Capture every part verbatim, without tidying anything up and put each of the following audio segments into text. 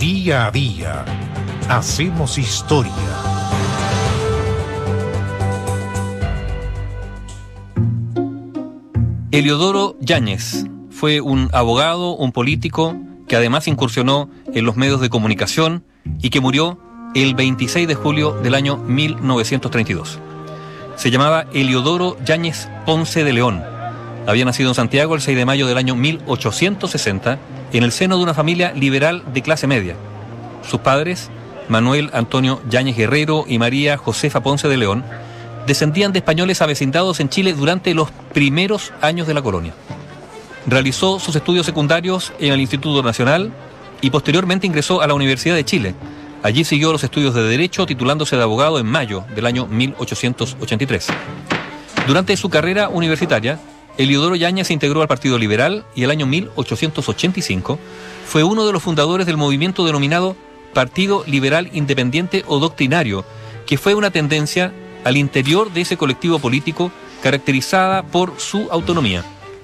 Día a día hacemos historia. Eliodoro Yáñez fue un abogado, un político que además incursionó en los medios de comunicación y que murió el veintiséis de julio del año mil novecientos treinta y dos. Se llamaba Eliodoro Yáñez Ponce de León. Había nacido en Santiago el seis de mayo del año mil ochocientos sesenta en el seno de una familia liberal de clase media. Sus padres, Manuel Antonio Yáñez Guerrero y María Josefa Ponce de León, descendían de españoles avecindados en Chile durante los primeros años de la colonia. Realizó sus estudios secundarios en el Instituto Nacional y posteriormente ingresó a la Universidad de Chile. Allí siguió los estudios de Derecho, titulándose de abogado en mayo del año mil ochocientos ochenta y tres. Durante su carrera universitaria, Eliodoro Yáñez se integró al Partido Liberal y el año mil ochocientos ochenta y cinco fue uno de los fundadores del movimiento denominado Partido Liberal Independiente o Doctrinario, que fue una tendencia al interior de ese colectivo político caracterizada por su autonomía.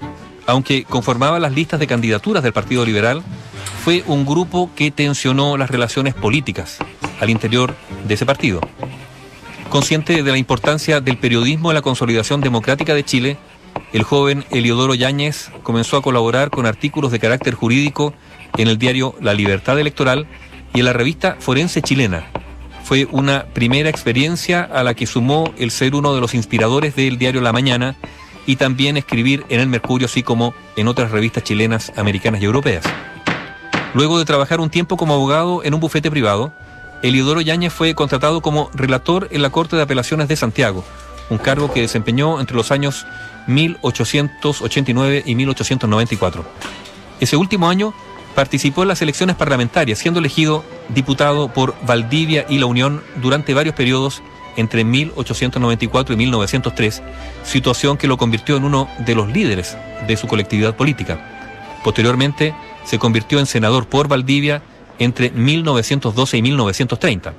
Aunque conformaba las listas de candidaturas del Partido Liberal, fue un grupo que tensionó las relaciones políticas al interior de ese partido. Consciente de la importancia del periodismo en la consolidación democrática de Chile, el joven Eliodoro Yáñez comenzó a colaborar con artículos de carácter jurídico en el diario La Libertad Electoral y en la revista Forense Chilena. Fue una primera experiencia a la que sumó el ser uno de los inspiradores del diario La Mañana y también escribir en el Mercurio, así como en otras revistas chilenas, americanas y europeas. Luego de trabajar un tiempo como abogado en un bufete privado, Eliodoro Yáñez fue contratado como relator en la Corte de Apelaciones de Santiago, un cargo que desempeñó entre los años mil ochocientos ochenta y nueve y mil ochocientos noventa y cuatro. Ese último año participó en las elecciones parlamentarias, siendo elegido diputado por Valdivia y La Unión durante varios periodos entre mil ochocientos noventa y cuatro y mil novecientos tres, situación que lo convirtió en uno de los líderes de su colectividad política. Posteriormente, se convirtió en senador por Valdivia entre mil novecientos doce y mil novecientos treinta.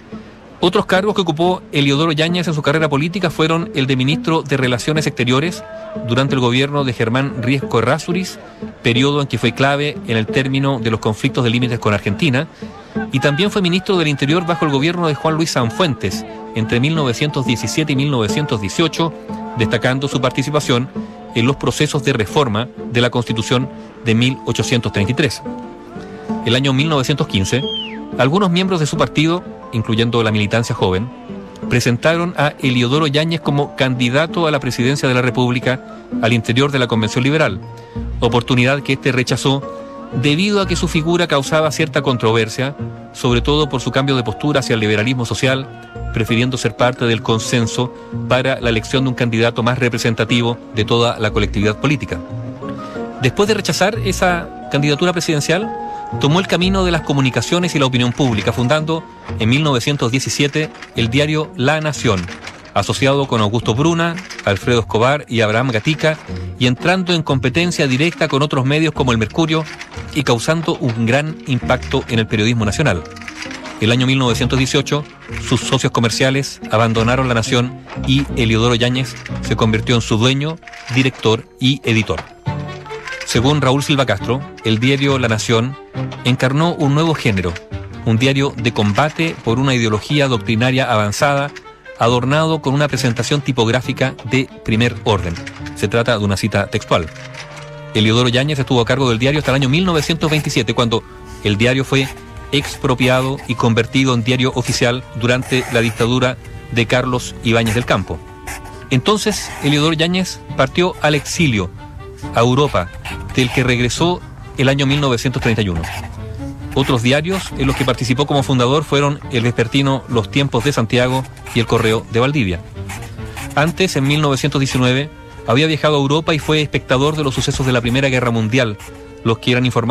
Otros cargos que ocupó Eliodoro Yáñez en su carrera política fueron el de ministro de Relaciones Exteriores durante el gobierno de Germán Riesco Errázuriz, periodo en que fue clave en el término de los conflictos de límites con Argentina, y también fue ministro del Interior bajo el gobierno de Juan Luis Sanfuentes entre mil novecientos diecisiete y mil novecientos dieciocho, destacando su participación en los procesos de reforma de la Constitución de mil ochocientos treinta y tres. El año mil novecientos quince, algunos miembros de su partido, incluyendo la militancia joven, presentaron a Eliodoro Yáñez como candidato a la presidencia de la República al interior de la Convención Liberal, oportunidad que éste rechazó debido a que su figura causaba cierta controversia, sobre todo por su cambio de postura hacia el liberalismo social, prefiriendo ser parte del consenso para la elección de un candidato más representativo de toda la colectividad política. Después de rechazar esa candidatura presidencial, tomó el camino de las comunicaciones y la opinión pública, fundando en mil novecientos diecisiete el diario La Nación, asociado con Augusto Bruna, Alfredo Escobar y Abraham Gatica, y entrando en competencia directa con otros medios como el Mercurio y causando un gran impacto en el periodismo nacional. El año mil novecientos dieciocho, sus socios comerciales abandonaron La Nación y Eliodoro Yáñez se convirtió en su dueño, director y editor. Según Raúl Silva Castro, el diario La Nación encarnó un nuevo género, un diario de combate por una ideología doctrinaria avanzada, adornado con una presentación tipográfica de primer orden. Se trata de una cita textual. Eliodoro Yáñez estuvo a cargo del diario hasta el año mil novecientos veintisiete, cuando el diario fue expropiado y convertido en diario oficial durante la dictadura de Carlos Ibáñez del Campo. Entonces, Eliodoro Yáñez partió al exilio, a Europa, del que regresó el año mil novecientos treinta y uno. Otros diarios en los que participó como fundador fueron el vespertino Los Tiempos de Santiago y el Correo de Valdivia. Antes, en mil novecientos diecinueve, había viajado a Europa y fue espectador de los sucesos de la Primera Guerra Mundial, los que eran informados